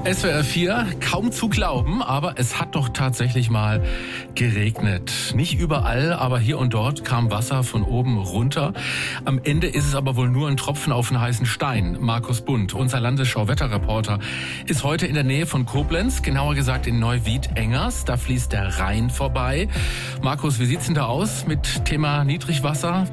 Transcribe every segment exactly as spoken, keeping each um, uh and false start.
S W R vier, kaum zu glauben, aber es hat doch tatsächlich mal geregnet. Nicht überall, aber hier und dort kam Wasser von oben runter. Am Ende ist es aber wohl nur ein Tropfen auf einen heißen Stein. Markus Bund, unser Landesschau-Wetterreporter, ist heute in der Nähe von Koblenz, genauer gesagt in Neuwied-Engers. Da fließt der Rhein vorbei. Markus, wie sieht's denn da aus mit Thema Niedrigwasser?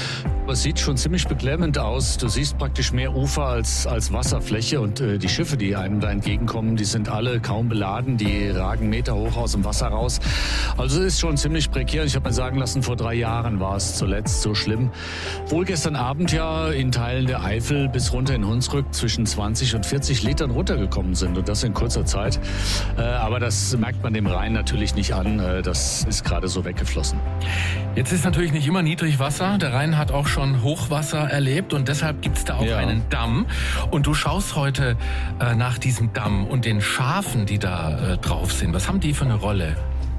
Es sieht schon ziemlich beklemmend aus. Du siehst praktisch mehr Ufer als, als Wasserfläche und äh, die Schiffe, die einem da entgegenkommen, die sind alle kaum beladen, die ragen Meter hoch aus dem Wasser raus. Also es ist schon ziemlich prekär. Ich habe mir sagen lassen, vor drei Jahren war es zuletzt so schlimm. Wohl gestern Abend ja in Teilen der Eifel bis runter in Hunsrück zwischen zwanzig und vierzig Litern runtergekommen sind und das in kurzer Zeit. Äh, aber das merkt man dem Rhein natürlich nicht an. Äh, das ist gerade so weggeflossen. Jetzt ist natürlich nicht immer Niedrigwasser. Der Rhein hat auch schon Hochwasser erlebt und deshalb gibt es da auch ja. einen Damm. Und du schaust heute äh, nach diesem Damm und den Schafen, die da äh, drauf sind. Was haben die für eine Rolle?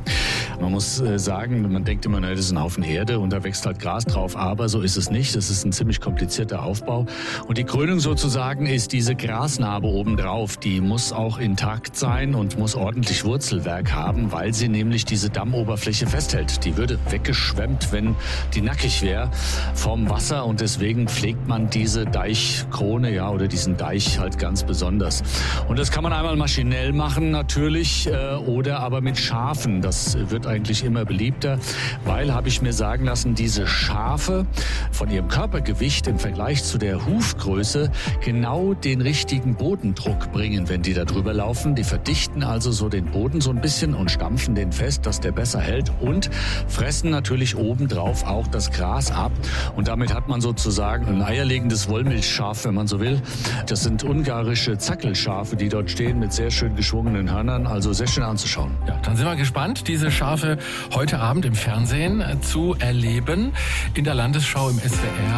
Man muss äh, sagen, man denkt immer, das ist ein Haufen Erde und da wächst halt Gras drauf, aber so ist es nicht. Das ist ein ziemlich komplizierter Aufbau. Und die Krönung sozusagen ist diese Grasnarbe obendrauf. Die muss auch intakt sein und muss ordentlich Wurzelwerk haben, weil sie nämlich diese Dammoberfläche festhält. Die würde weggeschwemmt, wenn die nackig wäre vom Wasser und deswegen pflegt man diese Deichkrone, ja, oder diesen Deich halt ganz besonders. Und das kann man einmal maschinell machen natürlich äh, oder aber mit Schafen. Das wird eigentlich immer beliebter, weil, habe ich mir sagen lassen, diese Schafe von ihrem Körpergewicht im Vergleich zu der Hufgröße genau den richtigen Bodendruck bringen, wenn die da drüber laufen. Die verdichten also so den Boden so ein bisschen und stampfen den fest, dass der besser hält und fressen natürlich obendrauf auch das Gras ab. Und damit hat man sozusagen ein eierlegendes Wollmilchschaf, wenn man so will. Das sind ungarische Zackelschafe, die dort stehen mit sehr schön geschwungenen Hörnern, also sehr schön anzuschauen. Ja, dann sind wir gespannt, diese Schafe heute Abend im Fernsehen zu erleben, in der Landesschau im S W R.